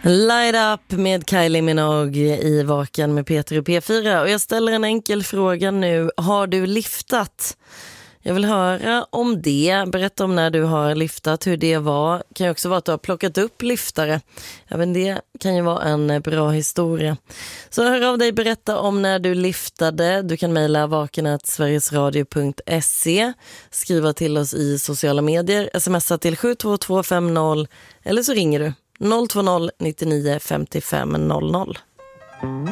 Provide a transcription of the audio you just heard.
Light Up med Kylie Minogue i Vaken med Peter och P4. Och jag ställer en enkel fråga nu. Har du liftat? Jag vill höra om det. Berätta om när du har liftat, hur det var. Kan ju också vara att du har plockat upp liftare. Även det kan ju vara en bra historia. Så hör av dig, berätta om när du liftade. Du kan mejla vaken@sverigesradio.se. Skriva till oss i sociala medier. Smsa till 72250 eller så ringer du 020 99 55 00.